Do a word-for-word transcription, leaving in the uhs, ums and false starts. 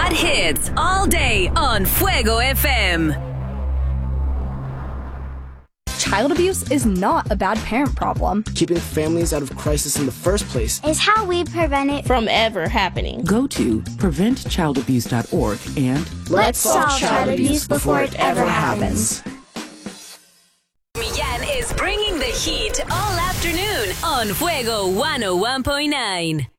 hot hits all day on Fuego F M. Child abuse is not a bad parent problem. Keeping families out of crisis in the first place is how we prevent it from ever happening. Go to prevent child abuse dot org and let's solve child abuse before it ever happens. Millán is bringing the heat all afternoon on Fuego one oh one point nine.